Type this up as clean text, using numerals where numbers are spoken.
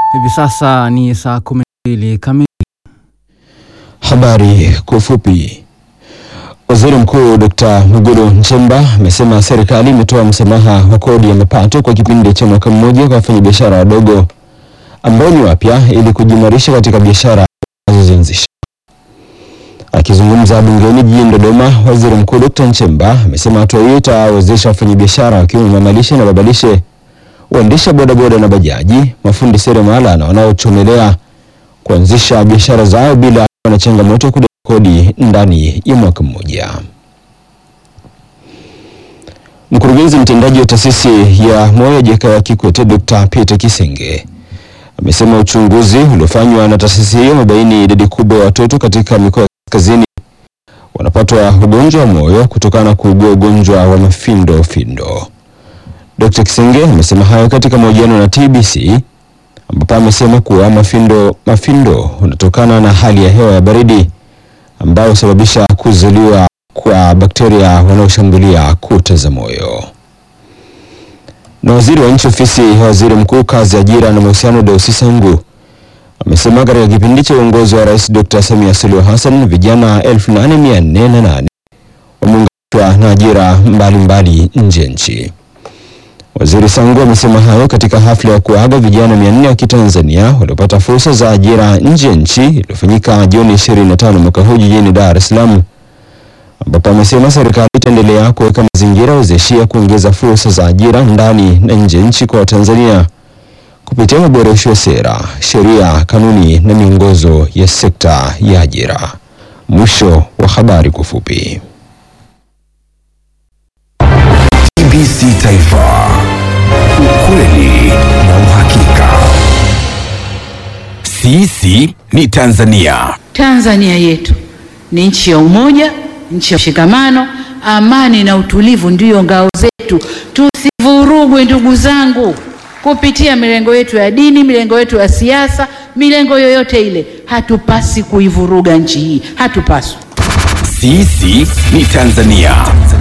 Hivi sasa ni saa 12 kamili. Habari kwa ufupi. Waziri Mkuu Dr. Mwigulu Nchemba amesema serikali imetoa msamaha wa kodi ya mapato kwa kipindi cha mwaka mmoja kwa wafanyabiashara wadogo ambao ni wapya ili kujimarisha katika biashara wanazoanzisha. Akizungumza bungeni jijini Dodoma, Waziri Mkuu Dr. Nchemba amesema hatua hiyo itawawezesha wafanyabiashara wakiwemo mamalishe na babalishe, waendesha bodaboda na bajaji, mafundi seremala na wanaochomelea kuanzisha biashara zao bila na changamoto ya kudai kodi ndani ya mwaka mmoja. Mkurugenzi mtendaji wa taasisi ya Moyo Jakaya Kikwete Dr. Peter Kisenge amesema uchunguzi uliofanywa na taasisi hiyo umebaini idadi kubwa ya watoto katika mikoa ya kaskazini wanapatwa ugonjwa wa moyo kutokana na kuugua ugonjwa wa mafindo. Dr. Kisenge amesema hayo katika mahojiano na TBC ambapo amesema kuwa mafindo unatokana na hali ya hewa ya baridi ambayo husababisha kuzuliwa kwa bakteria wanaoshambulia kuta za moyo. Na waziri wa nchi ofisi ya waziri mkuu kazi, ajira na mahusiano Deusi Sangu amesema katika kipindi cha uongozi wa Rais Dr. Samia Suluhu Hassan vijana 8408 wameunganishwa na ajira mbalimbali nje ya nchi. Waziri Sangu amesema hayo katika hafla ya kuaga vijana 400 wa Kitanzania waliopata fursa za ajira nje ya nchi iliyofanyika Juni 25 mwaka huu jijini Dar es Salaam, ambapo amesema serikali itaendelea kuweka mazingira wezeshi ya kuongeza fursa za ajira ndani na nje ya nchi kwa Watanzania kupitia maboresho ya sera, sheria, kanuni na miongozo ya sekta ya ajira. Mwisho wa habari kwa ufupi. TBC Taifa, ukweli na uhakika. Sisi ni Tanzania. Tanzania yetu ni nchi ya umoja, nchi ya mshikamano, amani na utulivu ndiyo ngao zetu. Tusivurugwe ndugu zangu kupitia milengo yetu ya dini, milengo yetu ya siasa, milengo yoyote ile. Hatupasi kuivuruga nchi hii, hatupaswi. Sisi ni Tanzania.